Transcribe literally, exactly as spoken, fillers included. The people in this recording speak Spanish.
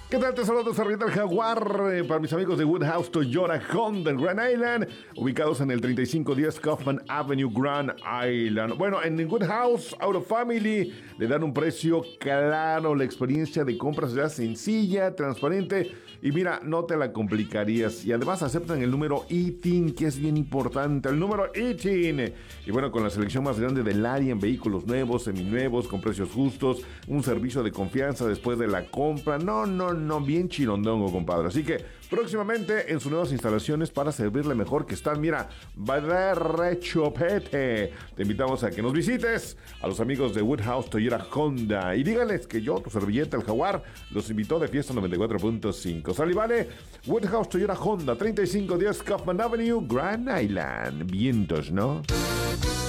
¿Qué tal? Te saludo, Sarrieta el Jaguar, eh, para mis amigos de Woodhouse Toyota Honda Grand Island, ubicados en el treinta y cinco diez Kaufman Avenue, Grand Island. Bueno, en Woodhouse Auto Family le dan un precio claro, la experiencia de compra será sencilla, transparente y mira, no te la complicarías. Y además aceptan el número I T I N, que es bien importante, el número I T I N. Y bueno, con la selección más grande del área en vehículos nuevos, seminuevos, con precios justos, un servicio de confianza después de la compra. No, no, no, bien chirondongo, compadre. Así que próximamente en sus nuevas instalaciones para servirle mejor que están, mira, va de rechopete. Te invitamos a que nos visites, a los amigos de Woodhouse Toyota Honda, y díganles que yo, tu servilleta, el Jaguar, los invitó de fiesta noventa y cuatro punto cinco. Sal y vale, Woodhouse Toyota Honda, treinta y cinco diez Kaufman Avenue, Grand Island. Vientos, ¿no?